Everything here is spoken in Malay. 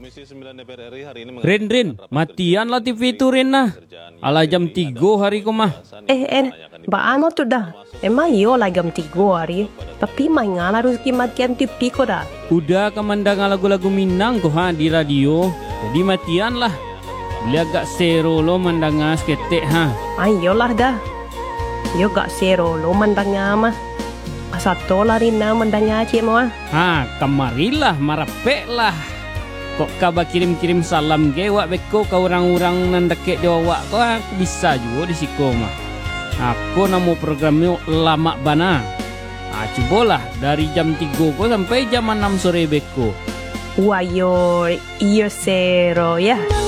Rin, matian lah TV tu Rin nah. Ala jam 3 hari ko mah. Baano tu dah. Emang yo lah jam 3 hari. Tapi mai ngala rezeki matian TV ko dah. Udah kemandang lagu-lagu Minang ko ha di radio. Jadi matian lah. Beli agak sero lo mandanga sketek ha. Ayo lah dah. Yo gak sero lo mandanga mah. Satu lah Rina mandanga cik mo. Ha, kamarilah marapek lah. Kok kaba kirim-kirim salam ke wak beko ke orang-orang nan deket di wak ko bisa juga di siko mah. Aku namo programnya lama bana. Cobalah dari jam 3 ko sampai jam 6 sore beko. Wayo iyo sero ya.